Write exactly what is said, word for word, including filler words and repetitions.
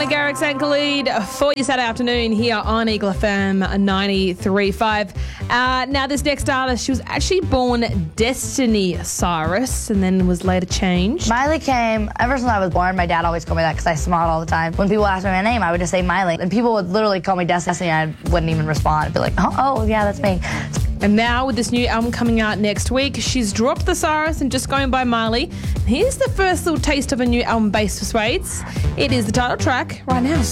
Anna Garrick's ankle lead for you Saturday afternoon here on Eagle F M ninety-three point five. Uh, now, this next artist, she was actually born Destiny Cyrus and then was later changed. Miley came, ever since I was born, my dad always called me that because I smiled all the time. When people asked me my name, I would just say Miley. And people would literally call me Destiny and I wouldn't even respond. I'd be like, oh, oh yeah, that's me. And now, with this new album coming out next week, she's dropped the Cyrus and just going by Miley. Here's the first little taste of a new album based for Swades. It is the title track right now.